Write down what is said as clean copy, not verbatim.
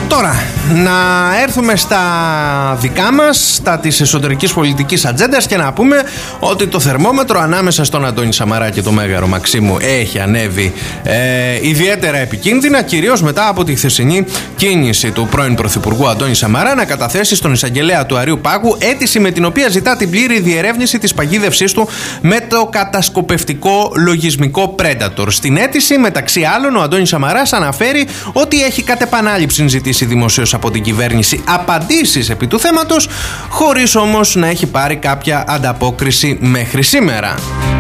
Τώρα, να έρθουμε στα δικά μας, στα της εσωτερικής πολιτικής ατζέντας και να πούμε ότι το θερμόμετρο ανάμεσα στον Αντώνη Σαμαρά και τον Μέγαρο Μαξίμου έχει ανέβει ιδιαίτερα επικίνδυνα, κυρίως μετά από τη χθεσινή κίνηση του πρώην Πρωθυπουργού Αντώνη Σαμαρά να καταθέσει στον εισαγγελέα του Αριού Πάγου αίτηση με την οποία ζητά την πλήρη διερεύνηση της παγίδευσής του με το κατασκοπευτικό λογισμικό Predator. Στην αίτηση, μεταξύ άλλων, ο Αντώνης Σαμαράς αναφέρει ότι έχει κατ' επανάληψη ζητήσει δημοσίως από την κυβέρνηση απαντήσεις επί του θέματος, χωρίς όμως να έχει πάρει κάποια ανταπόκριση μέχρι σήμερα.